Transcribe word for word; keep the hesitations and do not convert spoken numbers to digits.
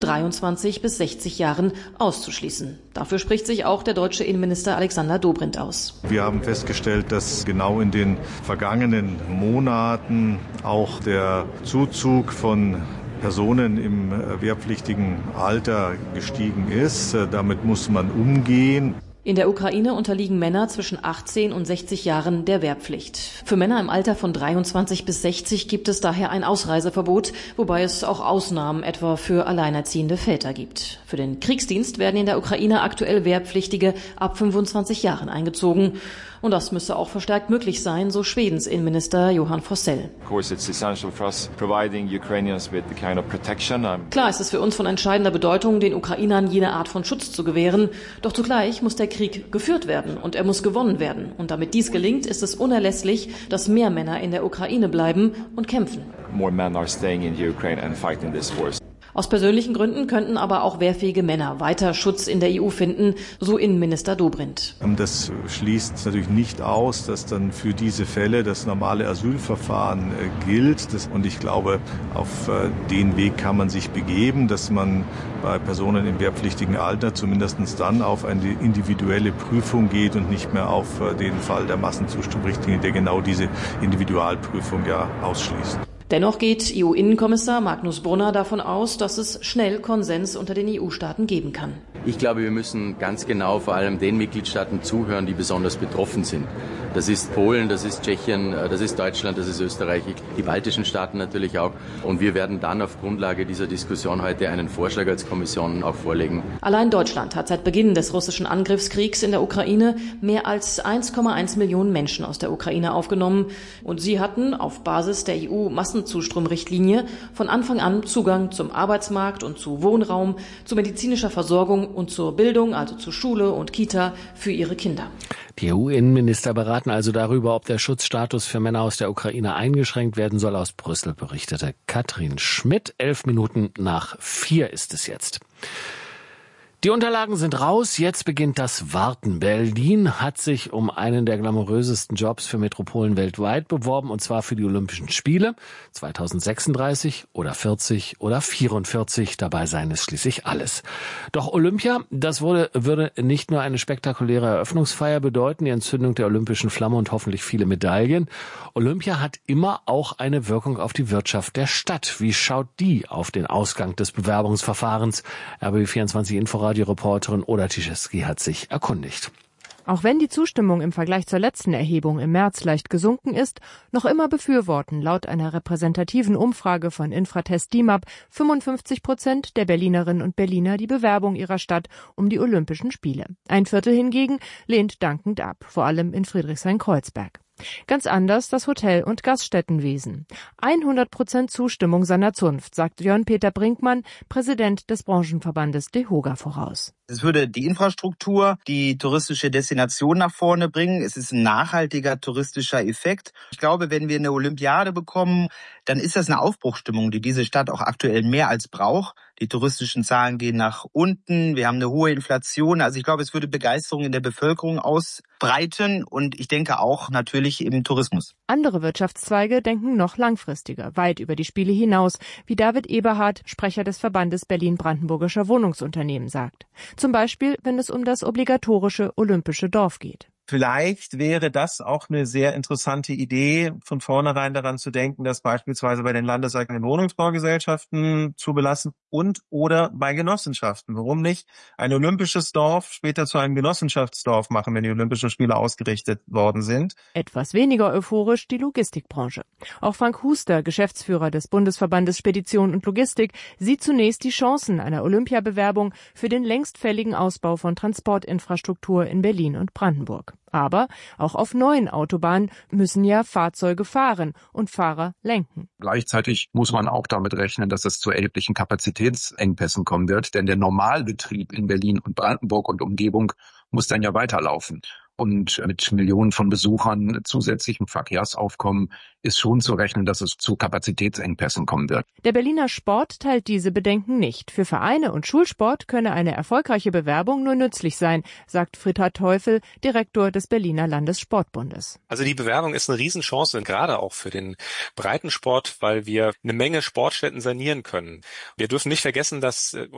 dreiundzwanzig bis sechzig Jahren auszuschließen. Dafür spricht sich auch der deutsche Innenminister Alexander Dobrindt aus. Wir haben festgestellt, dass genau in den vergangenen Monaten auch der Zuzug von Personen im wehrpflichtigen Alter gestiegen ist. Damit muss man umgehen. In der Ukraine unterliegen Männer zwischen achtzehn und sechzig Jahren der Wehrpflicht. Für Männer im Alter von dreiundzwanzig bis sechzig gibt es daher ein Ausreiseverbot, wobei es auch Ausnahmen etwa für alleinerziehende Väter gibt. Für den Kriegsdienst werden in der Ukraine aktuell Wehrpflichtige ab fünfundzwanzig Jahren eingezogen. Und das müsse auch verstärkt möglich sein, so Schwedens Innenminister Johan Forssell. Klar ist es für uns von entscheidender Bedeutung, den Ukrainern jene Art von Schutz zu gewähren. Doch zugleich muss der Krieg geführt werden und er muss gewonnen werden. Und damit dies gelingt, ist es unerlässlich, dass mehr Männer in der Ukraine bleiben und kämpfen. More men are staying in the Ukraine and fighting this war. Aus persönlichen Gründen könnten aber auch wehrfähige Männer weiter Schutz in der E U finden, so Innenminister Dobrindt. Das schließt natürlich nicht aus, dass dann für diese Fälle das normale Asylverfahren gilt. Und ich glaube, auf den Weg kann man sich begeben, dass man bei Personen im wehrpflichtigen Alter zumindest dann auf eine individuelle Prüfung geht und nicht mehr auf den Fall der Massenzustromrichtlinie, der genau diese Individualprüfung ja ausschließt. Dennoch geht E U-Innenkommissar Magnus Brunner davon aus, dass es schnell Konsens unter den E U-Staaten geben kann. Ich glaube, wir müssen ganz genau vor allem den Mitgliedstaaten zuhören, die besonders betroffen sind. Das ist Polen, das ist Tschechien, das ist Deutschland, das ist Österreich, die baltischen Staaten natürlich auch. Und wir werden dann auf Grundlage dieser Diskussion heute einen Vorschlag als Kommission auch vorlegen. Allein Deutschland hat seit Beginn des russischen Angriffskriegs in der Ukraine mehr als eins Komma eins Millionen Menschen aus der Ukraine aufgenommen. Und sie hatten auf Basis der E U-Massenzustromrichtlinie von Anfang an Zugang zum Arbeitsmarkt und zu Wohnraum, zu medizinischer Versorgung und zur Bildung, also zu Schule und Kita für ihre Kinder. Die E U-Innenminister beraten also darüber, ob der Schutzstatus für Männer aus der Ukraine eingeschränkt werden soll. Aus Brüssel berichtete Katrin Schmidt. Elf Minuten nach vier ist es jetzt. Die Unterlagen sind raus, jetzt beginnt das Warten. Berlin hat sich um einen der glamourösesten Jobs für Metropolen weltweit beworben, und zwar für die Olympischen Spiele zweitausendsechsunddreißig oder vierzig oder vierundvierzig. Dabei seien es schließlich alles. Doch Olympia, das wurde, würde nicht nur eine spektakuläre Eröffnungsfeier bedeuten, die Entzündung der olympischen Flamme und hoffentlich viele Medaillen. Olympia hat immer auch eine Wirkung auf die Wirtschaft der Stadt. Wie schaut die auf den Ausgang des Bewerbungsverfahrens? R B B vierundzwanzig Inforadio Reporterin Oda Tischewski hat sich erkundigt. Auch wenn die Zustimmung im Vergleich zur letzten Erhebung im März leicht gesunken ist, noch immer befürworten laut einer repräsentativen Umfrage von Infratest D I M A P fünfundfünfzig Prozent der Berlinerinnen und Berliner die Bewerbung ihrer Stadt um die Olympischen Spiele. Ein Viertel hingegen lehnt dankend ab, vor allem in Friedrichshain-Kreuzberg. Ganz anders das Hotel- und Gaststättenwesen. hundert Prozent Zustimmung seiner Zunft, sagt Jörn-Peter Brinkmann, Präsident des Branchenverbandes DEHOGA, voraus. Es würde die Infrastruktur, die touristische Destination nach vorne bringen. Es ist ein nachhaltiger touristischer Effekt. Ich glaube, wenn wir eine Olympiade bekommen, dann ist das eine Aufbruchsstimmung, die diese Stadt auch aktuell mehr als braucht. Die touristischen Zahlen gehen nach unten. Wir haben eine hohe Inflation. Also ich glaube, es würde Begeisterung in der Bevölkerung ausbreiten und ich denke auch natürlich im Tourismus. Andere Wirtschaftszweige denken noch langfristiger, weit über die Spiele hinaus, wie David Eberhard, Sprecher des Verbandes Berlin-Brandenburgischer Wohnungsunternehmen, sagt. Zum Beispiel, wenn es um das obligatorische olympische Dorf geht. Vielleicht wäre das auch eine sehr interessante Idee, von vornherein daran zu denken, das beispielsweise bei den landeseigenen Wohnungsbaugesellschaften zu belassen und oder bei Genossenschaften. Warum nicht ein olympisches Dorf später zu einem Genossenschaftsdorf machen, wenn die Olympischen Spiele ausgerichtet worden sind? Etwas weniger euphorisch die Logistikbranche. Auch Frank Huster, Geschäftsführer des Bundesverbandes Spedition und Logistik, sieht zunächst die Chancen einer Olympiabewerbung für den längst fälligen Ausbau von Transportinfrastruktur in Berlin und Brandenburg. Aber auch auf neuen Autobahnen müssen ja Fahrzeuge fahren und Fahrer lenken. Gleichzeitig muss man auch damit rechnen, dass es zu erheblichen Kapazitätsengpässen kommen wird, denn der Normalbetrieb in Berlin und Brandenburg und Umgebung muss dann ja weiterlaufen. Und mit Millionen von Besuchern, zusätzlichem Verkehrsaufkommen ist schon zu rechnen, dass es zu Kapazitätsengpässen kommen wird. Der Berliner Sport teilt diese Bedenken nicht. Für Vereine und Schulsport könne eine erfolgreiche Bewerbung nur nützlich sein, sagt Fritter Teufel, Direktor des Berliner Landessportbundes. Also die Bewerbung ist eine Riesenchance, gerade auch für den Breitensport, weil wir eine Menge Sportstätten sanieren können. Wir dürfen nicht vergessen, dass